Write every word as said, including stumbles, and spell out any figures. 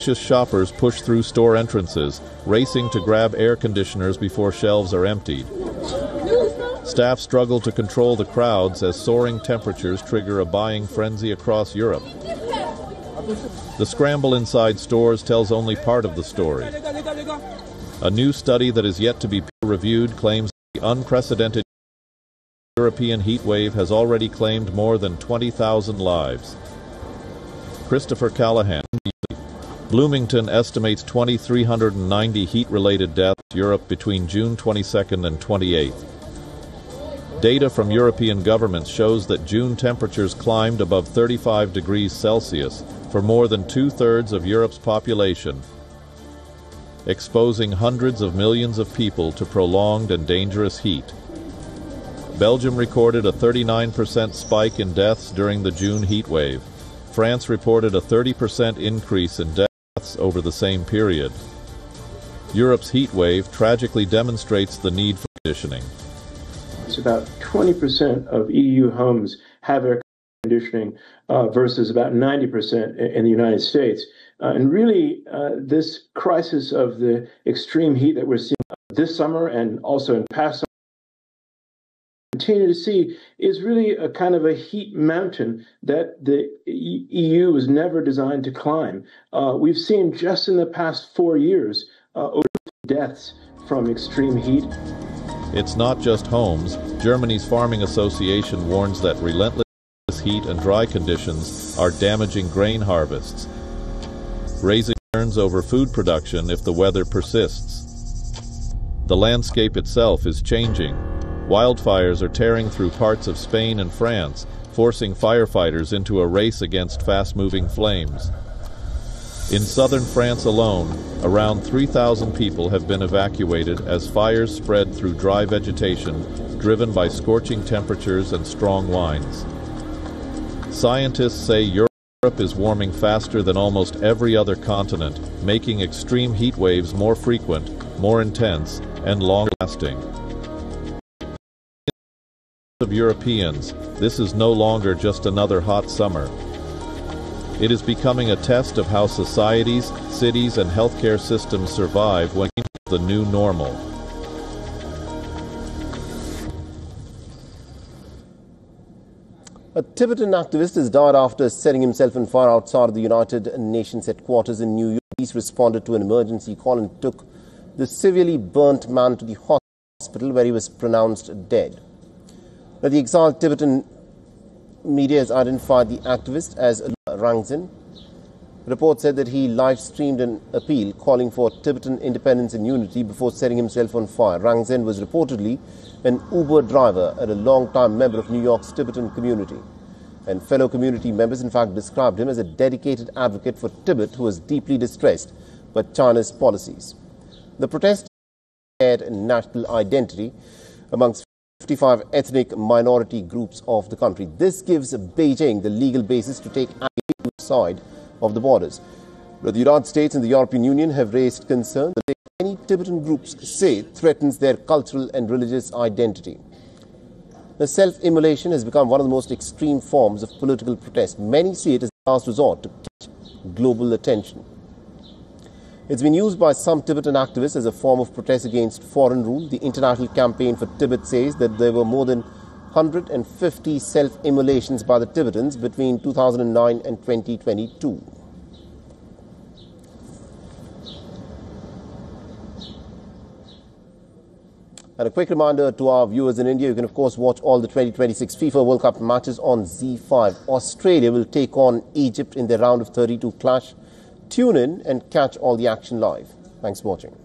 Shoppers push through store entrances, racing to grab air conditioners before shelves are emptied. Staff struggle to control the crowds as soaring temperatures trigger a buying frenzy across Europe. The scramble inside stores tells only part of the story. A new study that is yet to be peer-reviewed claims the unprecedented European heat wave has already claimed more than twenty thousand lives. Christopher Callahan. Bloomington estimates two thousand three hundred ninety heat-related deaths in Europe between June twenty-second and twenty-eighth. Data from European governments shows that June temperatures climbed above thirty-five degrees Celsius for more than two-thirds of Europe's population, exposing hundreds of millions of people to prolonged and dangerous heat. Belgium recorded a thirty-nine percent spike in deaths during the June heat wave. France reported a thirty percent increase in deaths over the same period. Europe's heat wave tragically demonstrates the need for conditioning. It's about twenty percent of E U homes have air conditioning uh, versus about ninety percent in the United States. Uh, and really, uh, this crisis of the extreme heat that we're seeing this summer and also in past continue to see is really a kind of a heat mountain that the E U was never designed to climb. Uh, we've seen just in the past four years uh, over deaths from extreme heat. It's not just homes. Germany's Farming Association warns that relentless heat and dry conditions are damaging grain harvests, raising concerns over food production if the weather persists. The landscape itself is changing. Wildfires are tearing through parts of Spain and France, forcing firefighters into a race against fast-moving flames. In southern France alone, around three thousand people have been evacuated as fires spread through dry vegetation, driven by scorching temperatures and strong winds. Scientists say Europe is warming faster than almost every other continent, making extreme heat waves more frequent, more intense, and long-lasting. Of Europeans, this is no longer just another hot summer. It is becoming a test of how societies, cities, and healthcare systems survive when the new normal. A Tibetan activist has died after setting himself on fire outside of the United Nations headquarters in New York. Police responded to an emergency call and took the severely burnt man to the hospital, where he was pronounced dead. Now, the exiled Tibetan media has identified the activist as Rangzin. The report said that he live-streamed an appeal calling for Tibetan independence and unity before setting himself on fire. Rangzin was reportedly an Uber driver and a long-time member of New York's Tibetan community. And fellow community members, in fact, described him as a dedicated advocate for Tibet who was deeply distressed by China's policies. The protest shared national identity amongst fifty-five ethnic minority groups of the country. This gives Beijing the legal basis to take action outside of the borders. But the United States and the European Union have raised concern that many Tibetan groups say threatens their cultural and religious identity. The self-immolation has become one of the most extreme forms of political protest. Many see it as the last resort to catch global attention. It's been used by some Tibetan activists as a form of protest against foreign rule. The International Campaign for Tibet says that there were more than one hundred fifty self-immolations by the Tibetans between two thousand nine and twenty twenty-two. And a quick reminder to our viewers in India, you can of course watch all the twenty twenty-six FIFA World Cup matches on Z five. Australia will take on Egypt in their round of thirty-two clash. Tune in and catch all the action live. Thanks for watching.